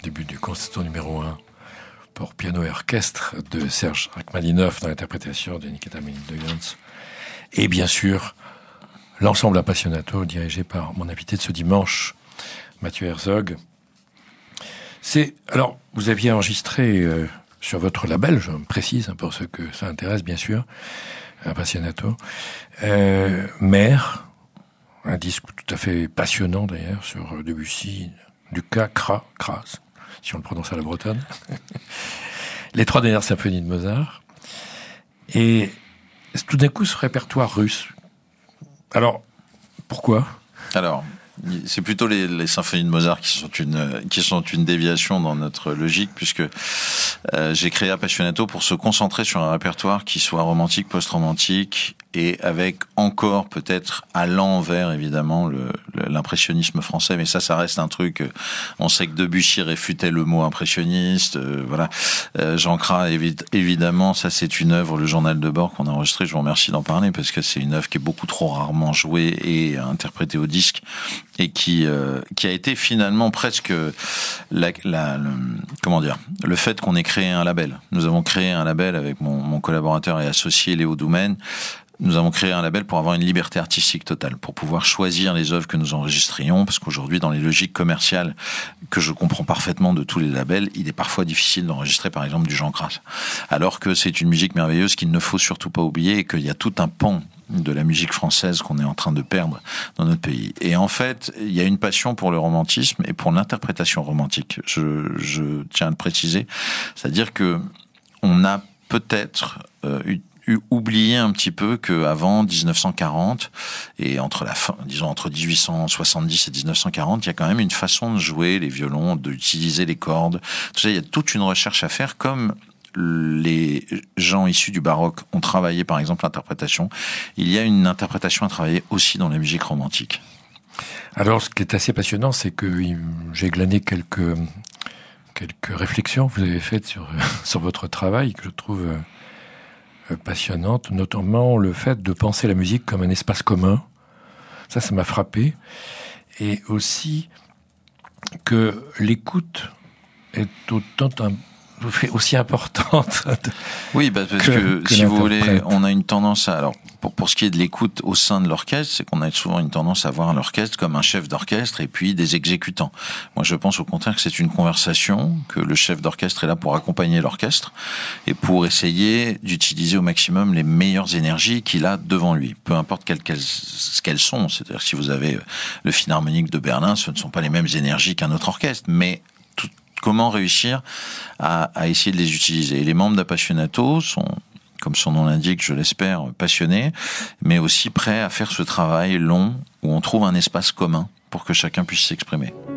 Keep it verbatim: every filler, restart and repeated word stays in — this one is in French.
début du concerto numéro un pour piano et orchestre de Serge Rachmaninoff dans l'interprétation de Nikita Melnick-de-Gans. Et bien sûr, l'ensemble Appassionato dirigé par mon invité de ce dimanche, Mathieu Herzog. C'est, alors, vous aviez enregistré euh, sur votre label, je me précise, hein, pour ceux que ça intéresse, bien sûr, Appassionato, euh, Mère, un disque tout à fait passionnant d'ailleurs sur Debussy, Dukas, Kra, Kras, si on le prononce à la bretonne, les trois dernières symphonies de Mozart, et tout d'un coup ce répertoire russe. Alors, pourquoi ? Alors, c'est plutôt les, les symphonies de Mozart qui sont une qui sont une déviation dans notre logique, puisque euh, j'ai créé Appassionato pour se concentrer sur un répertoire qui soit romantique, post-romantique, et avec encore peut-être à l'envers évidemment le, le, l'impressionnisme français, mais ça, ça reste un truc. On sait que Debussy réfutait le mot impressionniste, euh, voilà. Euh, Jean Cras, évi- évidemment, ça c'est une œuvre, le journal de bord qu'on a enregistré. Je vous remercie d'en parler parce que c'est une œuvre qui est beaucoup trop rarement jouée et interprétée au disque, et qui euh, qui a été finalement presque la, la le, comment dire le fait qu'on ait créé un label. Nous avons créé un label avec mon, mon collaborateur et associé Léo Doumen. Nous avons créé un label pour avoir une liberté artistique totale, pour pouvoir choisir les œuvres que nous enregistrions, parce qu'aujourd'hui, dans les logiques commerciales que je comprends parfaitement de tous les labels, il est parfois difficile d'enregistrer, par exemple, du Jean Cras. Alors que c'est une musique merveilleuse qu'il ne faut surtout pas oublier, et qu'il y a tout un pan de la musique française qu'on est en train de perdre dans notre pays. Et en fait, il y a une passion pour le romantisme et pour l'interprétation romantique. Je, je tiens à le préciser. C'est-à-dire que on a peut-être euh, eu oublié un petit peu qu'avant dix-neuf cent quarante, et entre la fin, disons entre dix-huit cent soixante-dix et dix-neuf cent quarante, il y a quand même une façon de jouer les violons, d'utiliser les cordes. Tout ça, il y a toute une recherche à faire, comme les gens issus du baroque ont travaillé, par exemple, l'interprétation. Il y a une interprétation à travailler aussi dans la musique romantique. Alors, ce qui est assez passionnant, c'est que j'ai glané quelques, quelques réflexions que vous avez faites sur, sur votre travail, que je trouve passionnante, notamment le fait de penser la musique comme un espace commun. Ça, ça m'a frappé. Et aussi que l'écoute est autant un, aussi importante. Oui, bah parce que, que, que si vous voulez, on a une tendance à... Alors, pour, pour ce qui est de l'écoute au sein de l'orchestre, c'est qu'on a souvent une tendance à voir l'orchestre comme un chef d'orchestre et puis des exécutants. Moi, je pense au contraire que c'est une conversation, que le chef d'orchestre est là pour accompagner l'orchestre et pour essayer d'utiliser au maximum les meilleures énergies qu'il a devant lui, peu importe quelles, quelles, ce qu'elles sont. C'est-à-dire, si vous avez le Philharmonique de Berlin, ce ne sont pas les mêmes énergies qu'un autre orchestre, mais tout, comment réussir à, à essayer de les utiliser. Et les membres d'Appassionato sont, comme son nom l'indique, je l'espère, passionnés, mais aussi prêts à faire ce travail long où on trouve un espace commun pour que chacun puisse s'exprimer.